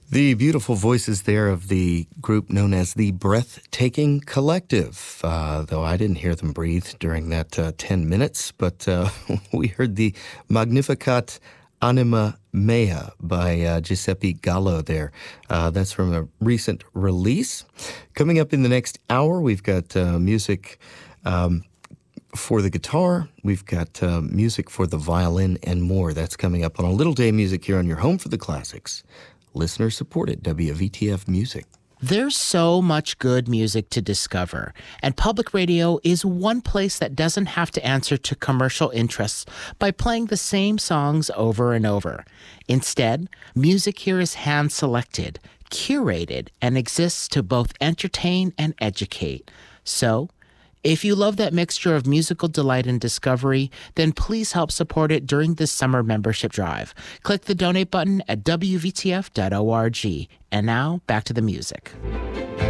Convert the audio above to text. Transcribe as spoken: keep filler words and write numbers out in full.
The beautiful voices there of the group known as the Breathtaking Collective, uh, though I didn't hear them breathe during that uh, ten minutes, but uh, we heard the Magnificat Anima Mea by uh, Giuseppe Gallo there. Uh, that's from a recent release. Coming up in the next hour, we've got uh, music um, for the guitar, we've got uh, music for the violin, and more. That's coming up on A Little Day Music here on your home for the classics. Listener-supported W V T F Music. There's so much good music to discover, and public radio is one place that doesn't have to answer to commercial interests by playing the same songs over and over. Instead, music here is hand-selected, curated, and exists to both entertain and educate. So, if you love that mixture of musical delight and discovery, then please help support it during this summer membership drive. Click the donate button at W V T F dot org. And now, back to the music.